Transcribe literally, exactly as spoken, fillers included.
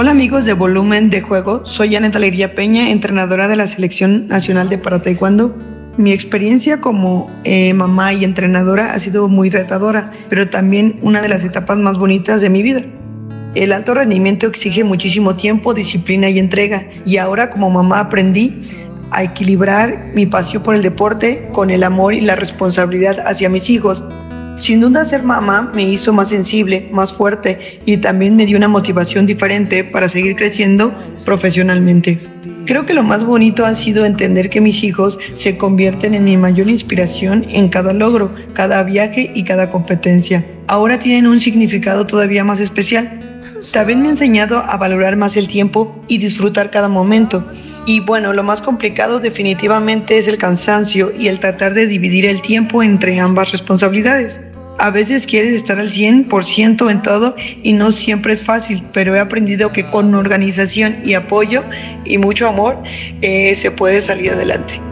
Hola amigos de Volumen de Juego, soy Aneta Alegría Peña, entrenadora de la Selección Nacional de Para Taekwondo. Mi experiencia como eh, mamá y entrenadora ha sido muy retadora, pero también una de las etapas más bonitas de mi vida. El alto rendimiento exige muchísimo tiempo, disciplina y entrega, y ahora como mamá aprendí a equilibrar mi pasión por el deporte con el amor y la responsabilidad hacia mis hijos. Sin duda, ser mamá me hizo más sensible, más fuerte y también me dio una motivación diferente para seguir creciendo profesionalmente. Creo que lo más bonito ha sido entender que mis hijos se convierten en mi mayor inspiración en cada logro, cada viaje y cada competencia. Ahora tienen un significado todavía más especial. También me ha enseñado a valorar más el tiempo y disfrutar cada momento. Y bueno, lo más complicado definitivamente es el cansancio y el tratar de dividir el tiempo entre ambas responsabilidades. A veces quieres estar al cien por ciento en todo y no siempre es fácil, pero he aprendido que con organización y apoyo y mucho amor eh, se puede salir adelante.